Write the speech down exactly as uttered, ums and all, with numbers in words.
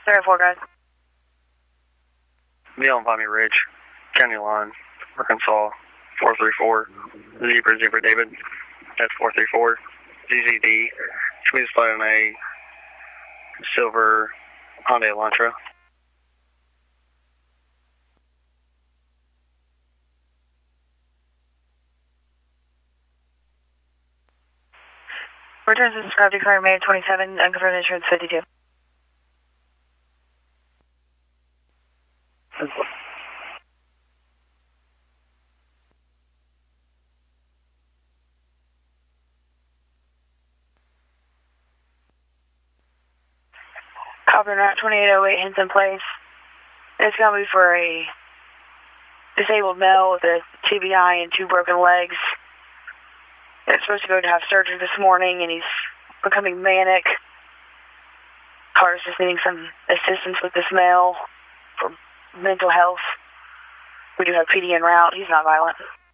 There are four guys. Be on Vimy Ridge, County Line, Arkansas, four three four. Zebra, Zebra, David. That's four three four. Z Z D. Should we spot on a silver Hyundai Elantra? Returns to described declared May twenty-seven, unconfirmed insurance fifty-two. Copy Route twenty-eight oh eight Henson Place. It's going to be for a disabled male with a T B I and two broken legs. It's supposed to go to have surgery this morning, and he's becoming manic. Carter's just needing some assistance with this male for mental health. We do have P D en route. He's not violent.